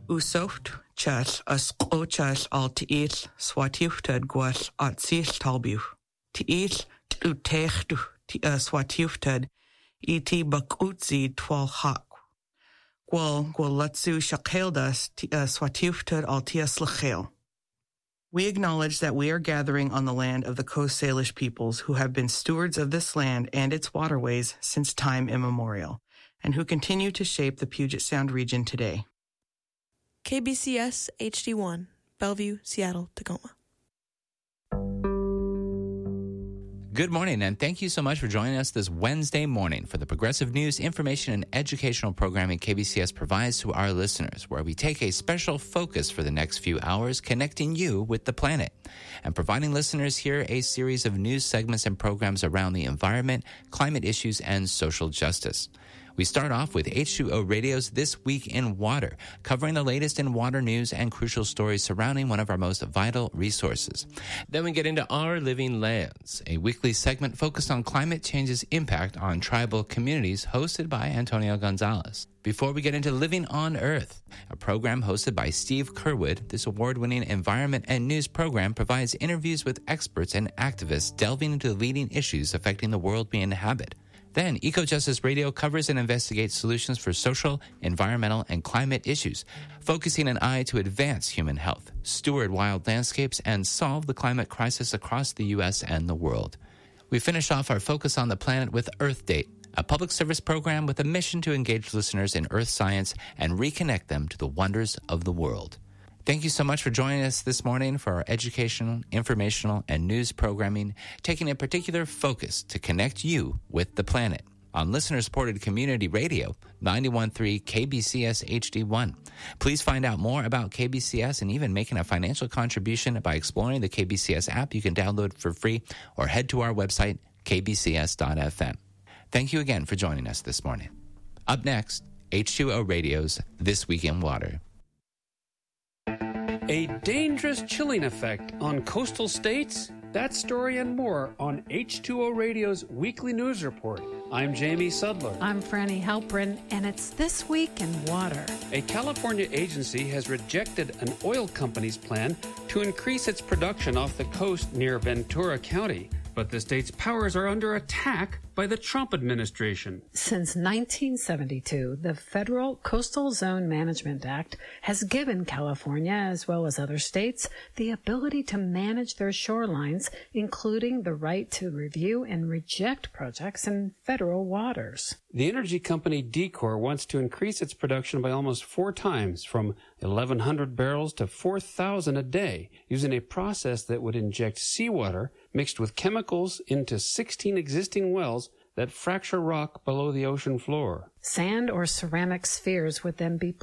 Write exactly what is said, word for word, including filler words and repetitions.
Usocht chas as o chas al tiil swatiuftad gwas at sil talbu. Tiil u techtu ti swatiuftad iti bak utzi twal hak. Gwal gwal latsu shakeldas ti swatiuftad al tias lachel. We acknowledge that we are gathering on the land of the Coast Salish peoples who have been stewards of this land and its waterways since time immemorial, and who continue to shape the Puget Sound region today. K B C S H D one, Bellevue, Seattle, Tacoma. Good morning, and thank you so much for joining us this Wednesday morning for the progressive news, information, and educational programming K B C S provides to our listeners, where we take a special focus for the next few hours connecting you with the planet and providing listeners here a series of news segments and programs around the environment, climate issues, and social justice. We start off with H two O Radio's This Week in Water, covering the latest in water news and crucial stories surrounding one of our most vital resources. Then we get into Our Living Lands, a weekly segment focused on climate change's impact on tribal communities, hosted by Antonio Gonzalez. Before we get into Living on Earth, a program hosted by Steve Curwood, this award-winning environment and news program provides interviews with experts and activists delving into the leading issues affecting the world we inhabit. Then, Eco-Justice Radio covers and investigates solutions for social, environmental, and climate issues, focusing an eye to advance human health, steward wild landscapes, and solve the climate crisis across the U S and the world. We finish off our focus on the planet with Earth Date, a public service program with a mission to engage listeners in earth science and reconnect them to the wonders of the world. Thank you so much for joining us this morning for our educational, informational, and news programming, taking a particular focus to connect you with the planet on listener-supported community radio, ninety-one point three K B C S H D one. Please find out more about K B C S and even making a financial contribution by exploring the K B C S app you can download for free or head to our website, k b c s dot f m. Thank you again for joining us this morning. Up next, H two O Radio's This Week in Water. A dangerous chilling effect on coastal states? That story and more on H two O Radio's weekly news report. I'm Jamie Sudler. I'm Franny Halprin, and it's This Week in Water. A California agency has rejected an oil company's plan to increase its production off the coast near Ventura County. But the state's powers are under attack by the Trump administration. Since nineteen seventy-two, the Federal Coastal Zone Management Act has given California, as well as other states, the ability to manage their shorelines, including the right to review and reject projects in federal waters. The energy company Decor wants to increase its production by almost four times, from eleven hundred barrels to four thousand a day, using a process that would inject seawater mixed with chemicals into sixteen existing wells that fracture rock below the ocean floor. Sand or ceramic spheres would then be